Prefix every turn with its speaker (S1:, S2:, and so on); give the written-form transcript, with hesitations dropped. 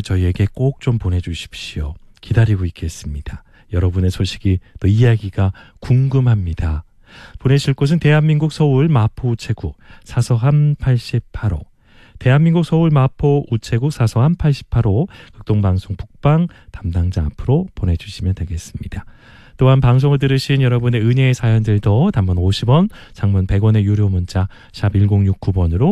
S1: 저희에게 꼭 좀 보내주십시오. 기다리고 있겠습니다. 여러분의 소식이 또 이야기가 궁금합니다. 보내실 곳은 대한민국 서울 마포 우체국 사서함 88호, 대한민국 서울 마포 우체국 사서함 88호 극동방송 북방 담당자 앞으로 보내주시면 되겠습니다. 또한 방송을 들으신 여러분의 은혜의 사연들도 단문 50원, 장문 100원의 유료 문자 샵 1069번으로